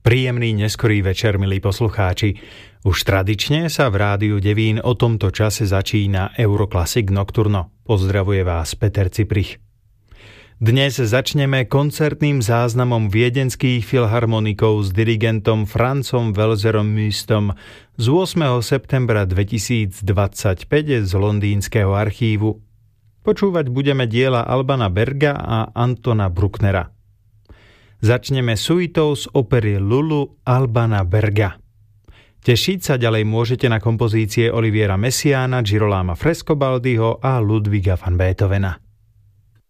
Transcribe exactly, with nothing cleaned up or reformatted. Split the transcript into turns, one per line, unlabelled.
Príjemný neskorý večer, milí poslucháči. Už tradične sa v Rádiu Devín o tomto čase začína Euroclassic Nocturno. Pozdravuje vás Peter Ciprich. Dnes začneme koncertným záznamom viedenských filharmonikov s dirigentom Franzom Welserom Müstom z ôsmeho septembra dvetisícdvadsaťpäť z londýnskeho archívu. Počúvať budeme diela Albana Berga a Antona Brucknera. Začneme suitou z opery Lulu Albana Berga. Tešiť sa ďalej môžete na kompozície Oliviera Messiaena, Girolama Frescobaldiho a Ludwiga van Beethovena.